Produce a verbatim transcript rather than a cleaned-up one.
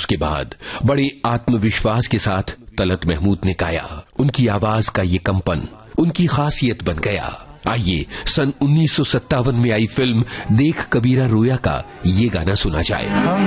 उसके बाद बड़े आत्मविश्वास के साथ तलत महमूद ने गाया। उनकी आवाज का ये कंपन उनकी खासियत बन गया। आइए सन उन्नीस सौ सत्तावन में आई फिल्म देख कबीरा रोया का ये गाना सुना जाए।